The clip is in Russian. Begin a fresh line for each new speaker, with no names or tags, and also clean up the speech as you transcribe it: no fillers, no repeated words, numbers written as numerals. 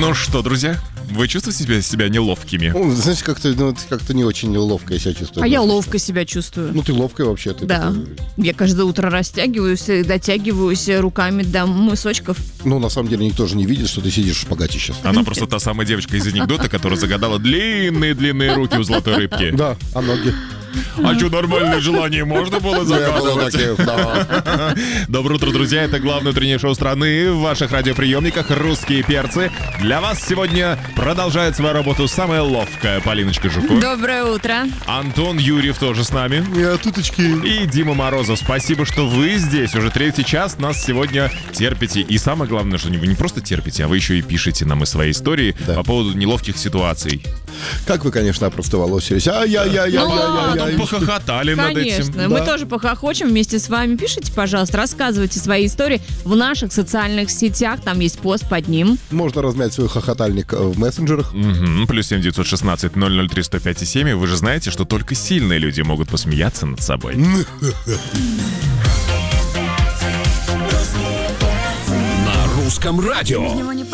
Ну что, друзья, вы чувствуете себя неловкими?
Знаете, как-то не очень ловко я себя чувствую.
А я ловко себя чувствую.
Ну, ты ловкая вообще. Ты
Да. Я каждое утро растягиваюсь и дотягиваюсь руками до мысочков.
Ну, на самом деле, никто же не видит, что ты сидишь в шпагате сейчас.
Она просто та самая девочка из анекдота, которая загадала длинные-длинные руки у золотой рыбки.
Да, а ноги?
А что, нормальное желание можно было загадывать?
Да.
Доброе утро, друзья. Это главное утреннее шоу страны в ваших радиоприемниках «Русские перцы». Для вас сегодня продолжает свою работу самая ловкая Полиночка Жуко.
Доброе утро.
Антон Юрьев тоже с нами.
Я туточки.
И Дима Морозов. Спасибо, что вы здесь. Уже 3-й час нас сегодня терпите. И самое главное, что вы не просто терпите, а вы еще и пишете нам и свои истории по поводу неловких ситуаций.
Как вы, конечно, опростоволосились.
Потом похохотали над этим.
Конечно, мы тоже похохочем вместе с вами. Пишите, пожалуйста, рассказывайте свои истории в наших социальных сетях. Там есть пост под ним.
Можно размять свой хохотальник в мессенджерах.
Плюс 7 916 003 105 7. Вы же знаете, что только сильные люди могут посмеяться над собой.
На русском радио.